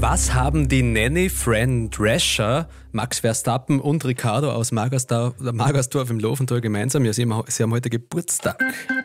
Was haben die Nanny, Fran Drescher, Max Verstappen und Riccardo aus Magersdorf im Löwental gemeinsam? Ja, sie haben heute Geburtstag.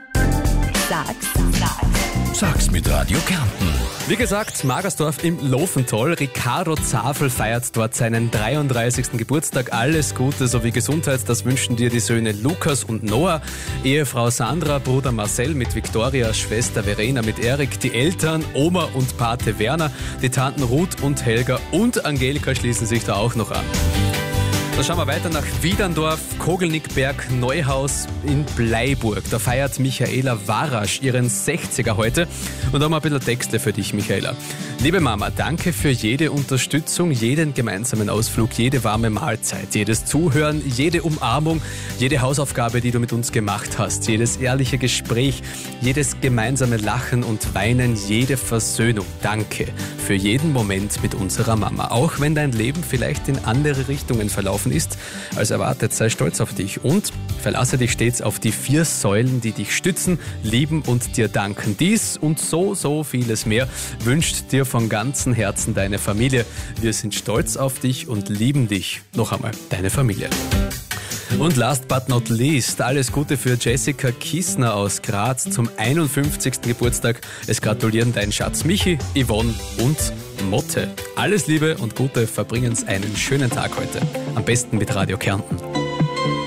Sag's mit Radio Kärnten. Wie gesagt, Magersdorf im Löwental. Riccardo Zafel feiert dort seinen 33. Geburtstag. Alles Gute sowie Gesundheit, das wünschen dir die Söhne Lukas und Noah, Ehefrau Sandra, Bruder Marcel mit Viktoria, Schwester Verena mit Erik, die Eltern, Oma und Pate Werner, die Tanten Ruth und Helga und Angelika schließen sich da auch noch an. Dann schauen wir weiter nach Wiederndorf, Kogelnickberg, Neuhaus in Bleiburg. Da feiert Michaela Warasch ihren 60er heute. Und da haben wir ein bisschen Texte für dich, Michaela. Liebe Mama, danke für jede Unterstützung, jeden gemeinsamen Ausflug, jede warme Mahlzeit, jedes Zuhören, jede Umarmung, jede Hausaufgabe, die du mit uns gemacht hast, jedes ehrliche Gespräch, jedes gemeinsame Lachen und Weinen, jede Versöhnung. Danke für jeden Moment mit unserer Mama. Auch wenn dein Leben vielleicht in andere Richtungen verlaufen ist als erwartet, sei stolz auf dich und verlasse dich stets auf die 4 Säulen, die dich stützen, lieben und dir danken. Dies und so vieles mehr wünscht dir von ganzem Herzen deine Familie. Wir sind stolz auf dich und lieben dich. Noch einmal, deine Familie. Und last but not least, alles Gute für Jessica Kissner aus Graz zum 51. Geburtstag. Es gratulieren dein Schatz Michi, Yvonne und Motte. Alles Liebe und Gute, verbringen's einen schönen Tag heute. Am besten mit Radio Kärnten.